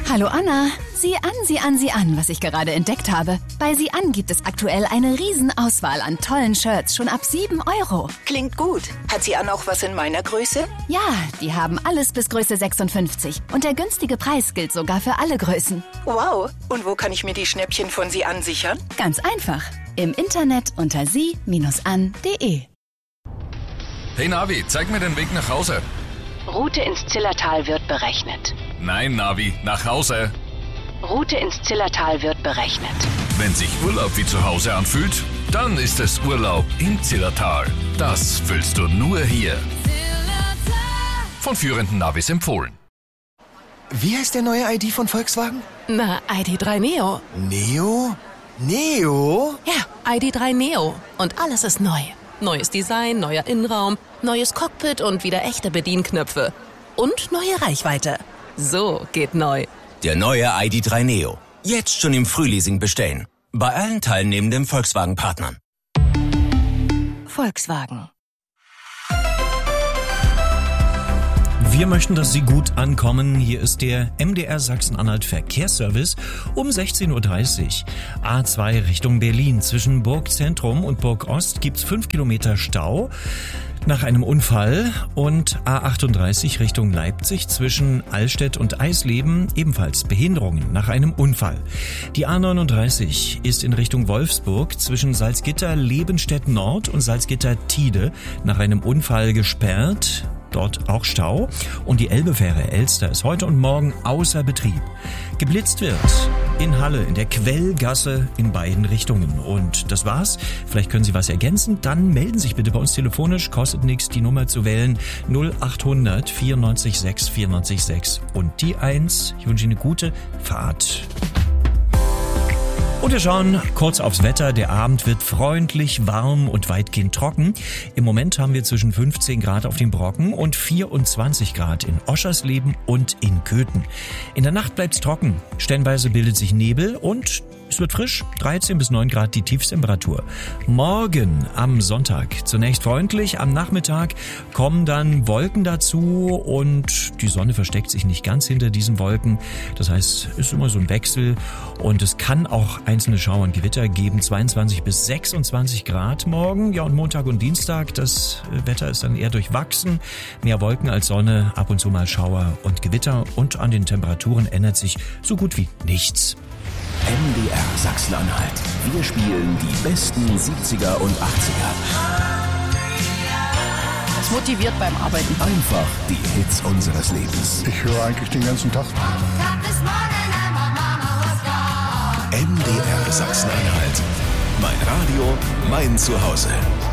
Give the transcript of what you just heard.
Hallo Anna, sieh an, was ich gerade entdeckt habe. Bei Sieh an gibt es aktuell eine Riesenauswahl an tollen Shirts, schon ab 7 €. Klingt gut. Hat Sieh an auch was in meiner Größe? Ja, die haben alles bis Größe 56. Und der günstige Preis gilt sogar für alle Größen. Wow. Und wo kann ich mir die Schnäppchen von Sieh an sichern? Ganz einfach. Im Internet unter sie-an.de. Hey Navi, zeig mir den Weg nach Hause. Route ins Zillertal wird berechnet. Nein, Navi, nach Hause. Route ins Zillertal wird berechnet. Wenn sich Urlaub wie zu Hause anfühlt, dann ist es Urlaub im Zillertal. Das fühlst du nur hier. Von führenden Navis empfohlen. Wie heißt der neue ID von Volkswagen? Na, ID.3 Neo. Neo? Neo? Ja, ID.3 Neo. Und alles ist neu. Neues Design, neuer Innenraum, neues Cockpit und wieder echte Bedienknöpfe. Und neue Reichweite. So geht neu. Der neue ID.3 Neo. Jetzt schon im Frühleasing bestellen. Bei allen teilnehmenden Volkswagen-Partnern. Volkswagen. Wir möchten, dass Sie gut ankommen. Hier ist der MDR Sachsen-Anhalt Verkehrsservice um 16:30 Uhr. A2 Richtung Berlin. Zwischen Burgzentrum und Burgost gibt's 5 Kilometer Stau nach einem Unfall, und A38 Richtung Leipzig zwischen Allstedt und Eisleben ebenfalls Behinderungen nach einem Unfall. Die A39 ist in Richtung Wolfsburg zwischen Salzgitter Lebenstedt Nord und Salzgitter Tide nach einem Unfall gesperrt. Dort auch Stau. Und die Elbefähre Elster ist heute und morgen außer Betrieb. Geblitzt wird in Halle, in der Quellgasse in beiden Richtungen. Und das war's. Vielleicht können Sie was ergänzen. Dann melden Sie sich bitte bei uns telefonisch. Kostet nichts, die Nummer zu wählen. 0800 94 6 94 6 und die 1. Ich wünsche Ihnen eine gute Fahrt. Und wir schauen kurz aufs Wetter. Der Abend wird freundlich, warm und weitgehend trocken. Im Moment haben wir zwischen 15 Grad auf dem Brocken und 24 Grad in Oschersleben und in Köthen. In der Nacht bleibt's trocken. Stellenweise bildet sich Nebel und es wird frisch, 13 bis 9 Grad die Tiefstemperatur. Morgen am Sonntag zunächst freundlich, am Nachmittag kommen dann Wolken dazu und die Sonne versteckt sich nicht ganz hinter diesen Wolken. Das heißt, es ist immer so ein Wechsel und es kann auch einzelne Schauer und Gewitter geben, 22 bis 26 Grad morgen. Ja, und Montag und Dienstag, das Wetter ist dann eher durchwachsen, mehr Wolken als Sonne, ab und zu mal Schauer und Gewitter und an den Temperaturen ändert sich so gut wie nichts. MDR Sachsen-Anhalt. Wir spielen die besten 70er und 80er. Das motiviert beim Arbeiten. Einfach die Hits unseres Lebens. Ich höre eigentlich den ganzen Tag. MDR Sachsen-Anhalt. Mein Radio, mein Zuhause.